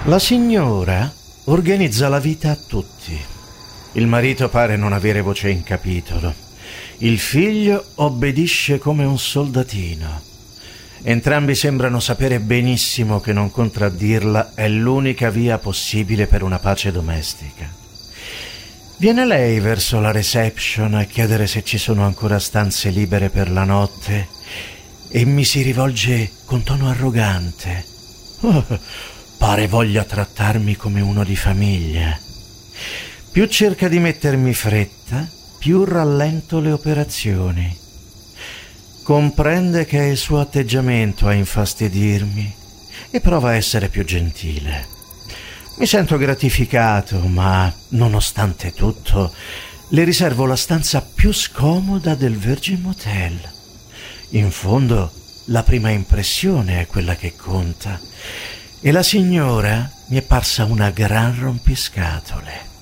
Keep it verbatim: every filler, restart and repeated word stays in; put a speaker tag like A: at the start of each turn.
A: La signora organizza la vita a tutti. Il marito pare non avere voce in capitolo. Il figlio obbedisce come un soldatino. Entrambi sembrano sapere benissimo che non contraddirla è l'unica via possibile per una pace domestica. Viene lei verso la reception a chiedere se ci sono ancora stanze libere per la notte e mi si rivolge con tono arrogante. Oh, pare voglia trattarmi come uno di famiglia. Più cerca di mettermi fretta, più rallento le operazioni. Comprende che è il suo atteggiamento a infastidirmi e prova a essere più gentile. Mi sento gratificato, ma nonostante tutto le riservo la stanza più scomoda del Virgin Motel. In fondo, la prima impressione è quella che conta e la signora mi è parsa una gran rompiscatole.